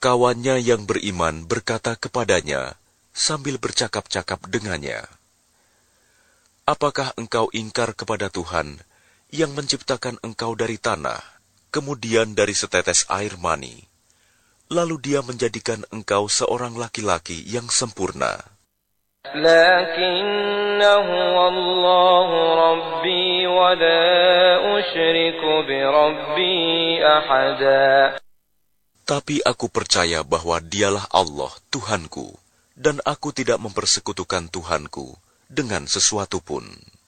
Kawannya yang beriman berkata kepadanya sambil bercakap-cakap dengannya, "Apakah engkau ingkar kepada Tuhan yang menciptakan engkau dari tanah, kemudian dari setetes air mani, lalu Dia menjadikan engkau seorang laki-laki yang sempurna? Lakinnahu Allahu Rabbi wa la usyriku bi Rabbi ahada." Tapi aku percaya bahwa Dialah Allah, Tuhanku, dan aku tidak mempersekutukan Tuhanku dengan sesuatu pun.